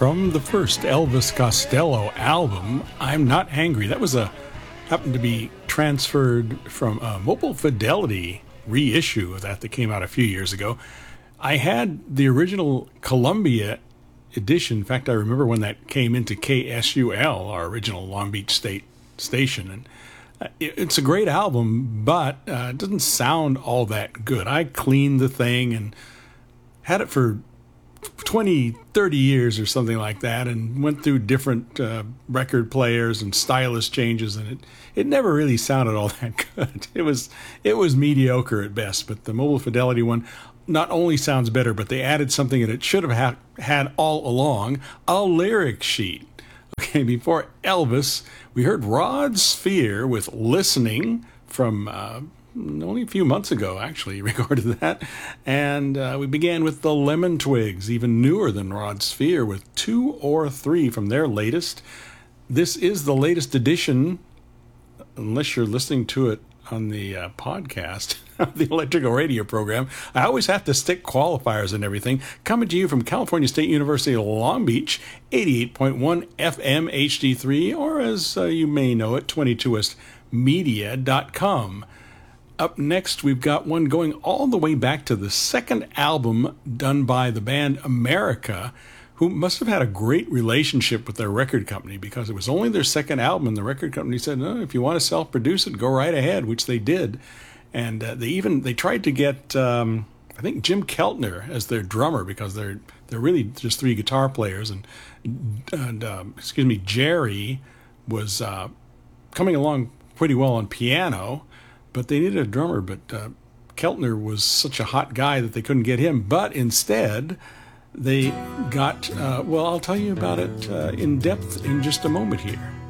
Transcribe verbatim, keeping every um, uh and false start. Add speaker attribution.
Speaker 1: from the first Elvis Costello album, I'm Not Angry. That was a happened to be transferred from a Mobile Fidelity reissue of that that came out a few years ago. I had the original Columbia edition. In fact, I remember when that came into K S U L, our original Long Beach State station, and uh, it, it's a great album, but uh, it doesn't sound all that good. I cleaned the thing and had it for twenty, thirty years or something like that, and went through different uh, record players and stylus changes, and it, it never really sounded all that good. It was it was mediocre at best, but the Mobile Fidelity one not only sounds better, but they added something that it should have ha- had all along, a lyric sheet. Okay, before Elvis, we heard Rod Sphere with Listening from uh, only a few months ago, actually, recorded that. And uh, we began with the Lemon Twigs, even newer than Rod Sphere, with Two or Three from their latest. This is the latest edition, unless you're listening to it on the uh, podcast, the Electrical Radio program. I always have to stick qualifiers and everything. Coming to you from California State University, Long Beach, eighty-eight point one F M H D three, or as uh, you may know it, twenty-two west media dot com. Up next, we've got one going all the way back to the second album done by the band America, who must have had a great relationship with their record company, because it was only their second album, and the record company said, no, if you want to self-produce it, go right ahead, which they did. And uh, they even they tried to get, um, I think, Jim Keltner as their drummer, because they're they're really just three guitar players. And, and um, excuse me, Jerry was uh, coming along pretty well on piano, but they needed a drummer. But uh, Keltner was such a hot guy that they couldn't get him. But instead, they got, uh, well, I'll tell you about it uh, in depth in just a moment here.